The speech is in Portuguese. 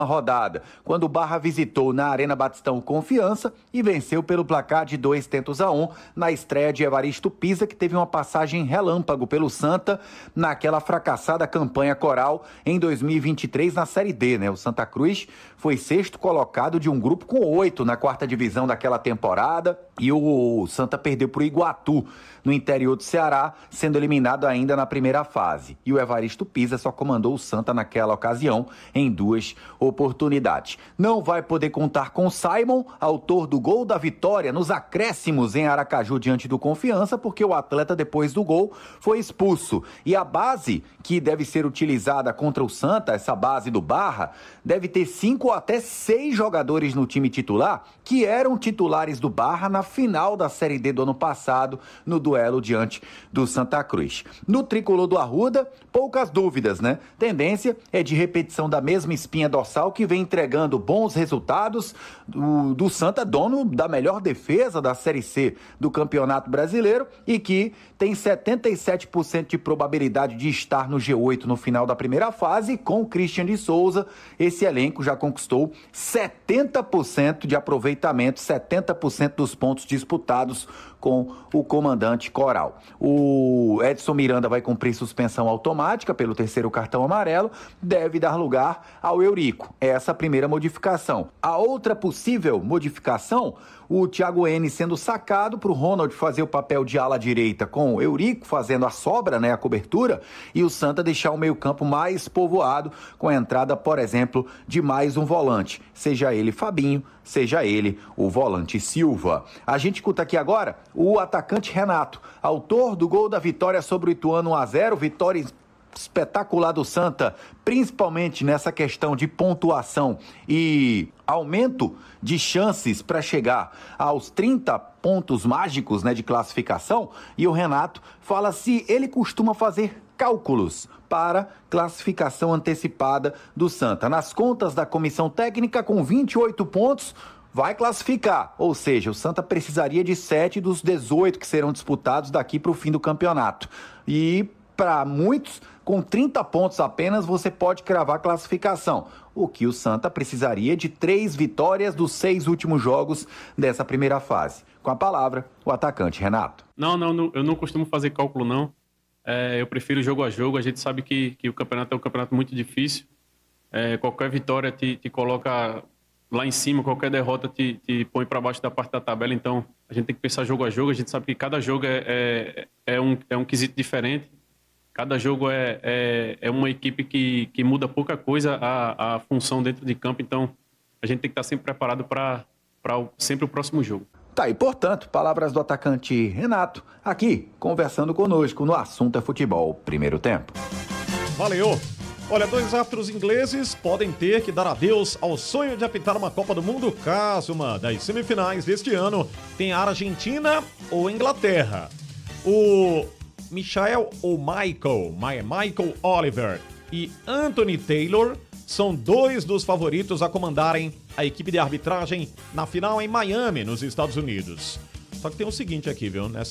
rodada, quando o Barra visitou na Arena Batistão Confiança e venceu pelo placar de 2-1 na estreia de Evaristo Pisa, que teve uma passagem relâmpago pelo Santa naquela fracassada campanha coral em 2023 na Série D, né? O Santa Cruz foi sexto colocado de um grupo com 8 na quarta divisão daquela temporada e o Santa perdeu para o Iguatu, no interior do Ceará, sendo eliminado ainda na primeira fase. E o Evaristo Pisa só comandou o Santa naquela ocasião em 2 oportunidades. Não vai poder contar com Simon, autor do gol da vitória nos acréscimos em Aracaju diante do Confiança, porque o atleta depois do gol foi expulso. E a base que deve ser utilizada contra o Santa, essa base do Barra, deve ter 5 ou até 6 jogadores no time titular que eram titulares do Barra na final da Série D do ano passado, no duelo diante do Santa Cruz. No tricolor do Arruda, poucas dúvidas, né? Tendência é de repetição da mesma espinha dorsal que vem entregando bons resultados do Santa, dono da melhor defesa da Série C do Campeonato Brasileiro e que tem 77% de probabilidade de estar no G8 no final da primeira fase. Com o Christian de Souza, esse elenco já conquistou 70% de aproveitamento, 70% dos pontos disputados com o comandante Coral. O Edson Miranda vai cumprir suspensão automática pelo 3º cartão amarelo, deve dar lugar ao Eurico. Essa a primeira modificação. A outra possível modificação, o Thiago N sendo sacado para o Ronald fazer o papel de ala direita com o Eurico fazendo a sobra, né, a cobertura, e o Santa deixar o meio-campo mais povoado com a entrada, por exemplo, de mais um volante, seja ele Fabinho, seja ele o volante Silva. A gente escuta aqui agora o atacante Renato, autor do gol da vitória sobre o Ituano 1-0, vitória espetacular do Santa, principalmente nessa questão de pontuação e aumento de chances para chegar aos 30 pontos mágicos, né, de classificação. E o Renato fala se ele costuma fazer cálculos para classificação antecipada do Santa. Nas contas da comissão técnica, com 28 pontos, vai classificar, ou seja, o Santa precisaria de 7 dos 18 que serão disputados daqui para o fim do campeonato. E para muitos, com 30 pontos apenas, você pode cravar a classificação. O que o Santa precisaria de 3 vitórias dos 6 últimos jogos dessa primeira fase. Com a palavra, o atacante Renato. Não, eu não costumo fazer cálculo, não. Eu prefiro jogo a jogo. A gente sabe que o campeonato é um campeonato muito difícil. Qualquer vitória te coloca lá em cima, qualquer derrota te põe para baixo da parte da tabela. Então, a gente tem que pensar jogo a jogo. A gente sabe que cada jogo é um quesito diferente. Cada jogo é uma equipe que muda pouca coisa a função dentro de campo. Então, a gente tem que estar sempre preparado para sempre o próximo jogo. Tá aí, portanto, palavras do atacante Renato, aqui, conversando conosco no Assunto é Futebol, primeiro tempo. Valeu! Olha, 2 árbitros ingleses podem ter que dar adeus ao sonho de apitar uma Copa do Mundo caso uma das semifinais deste ano tenha Argentina ou Inglaterra. O Michael Oliver e Anthony Taylor são 2 dos favoritos a comandarem a equipe de arbitragem na final em Miami, nos Estados Unidos. Só que tem o seguinte aqui, viu?